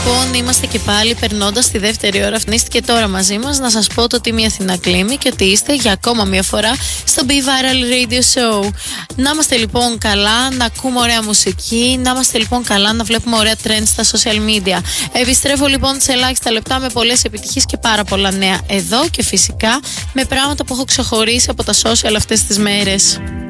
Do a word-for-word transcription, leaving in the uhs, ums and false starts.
Λοιπόν, είμαστε και πάλι περνώντας τη δεύτερη ώρα. Φνίστηκε τώρα μαζί μας να σας πω το Team Αθηνά Κλίμη και ότι είστε για ακόμα μια φορά στο Be Viral Radio Show. Να είμαστε λοιπόν καλά, να ακούμε ωραία μουσική, να είμαστε λοιπόν καλά, να βλέπουμε ωραία trends στα social media. Επιστρέφω λοιπόν σε ελάχιστα λεπτά με πολλές επιτυχίες και πάρα πολλά νέα εδώ και φυσικά με πράγματα που έχω ξεχωρίσει από τα social αυτές τις μέρες.